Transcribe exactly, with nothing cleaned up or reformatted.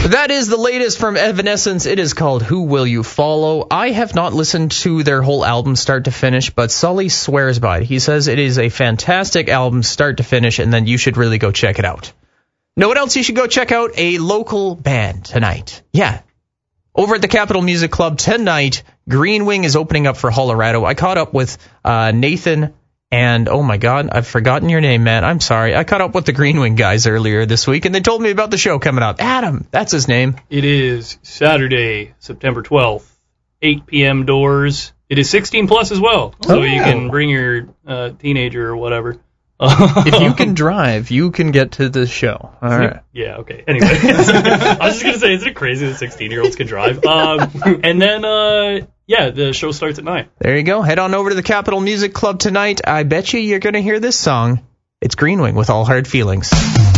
That is the latest from Evanescence. It is called Who Will You Follow? I have not listened to their whole album start to finish, but Sully swears by it. He says it is a fantastic album start to finish, and then you should really go check it out. Know what else you should go check out? A local band tonight. Yeah. Over at the Capitol Music Club tonight, Green Wing is opening up for Colorado. I caught up with uh, Nathan and, oh my God, I've forgotten your name, man. I'm sorry. I caught up with the Green Wing guys earlier this week, and they told me about the show coming up. Adam, that's his name. It is Saturday, September twelfth, eight p.m. doors. It is sixteen plus as well, so oh. you can bring your uh, teenager or whatever. If you can drive, you can get to the show. All right. Yeah, okay. Anyway, I was just going to say, isn't it crazy that sixteen-year-olds can drive? Um, and then, uh, yeah, the show starts at nine. There you go. Head on over to the Capitol Music Club tonight. I bet you you're going to hear this song. It's Green Wing with All Hard Feelings.